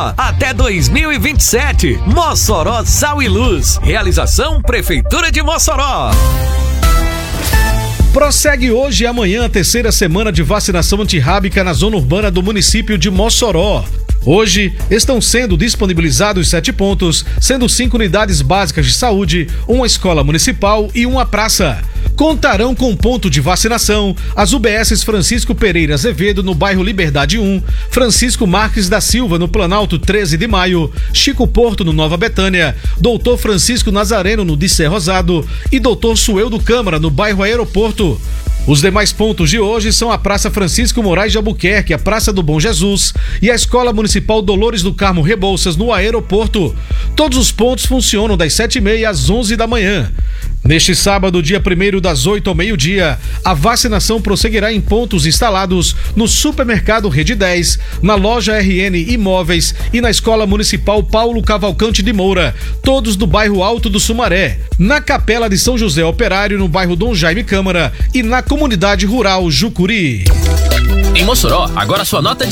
Mossoró até 2027. Mossoró Sal e Luz. Realização Prefeitura de Mossoró. Prossegue hoje e amanhã a terceira semana de vacinação antirrábica na zona urbana do município de Mossoró. Hoje estão sendo disponibilizados 7 pontos, sendo 5 unidades básicas de saúde, uma escola municipal e uma praça. Contarão com ponto de vacinação as UBSs Francisco Pereira Azevedo no bairro Liberdade 1, Francisco Marques da Silva no Planalto 13 de Maio, Chico Porto no Nova Betânia, Dr. Francisco Nazareno no Dissé Rosado e Dr. Sueldo Câmara no bairro Aeroporto. Os demais pontos de hoje são a Praça Francisco Moraes de Albuquerque, a Praça do Bom Jesus e a Escola Municipal Dolores do Carmo Rebouças no Aeroporto. Todos os pontos funcionam das 7h30 às 11 da manhã. Neste sábado, dia 1º, das 8 ao meio-dia, a vacinação prosseguirá em pontos instalados no Supermercado Rede 10, na loja RN Imóveis e na Escola Municipal Paulo Cavalcante de Moura, todos do bairro Alto do Sumaré, na Capela de São José Operário, no bairro Dom Jaime Câmara e na Comunidade Rural Jucuri. Em Mossoró, agora sua nota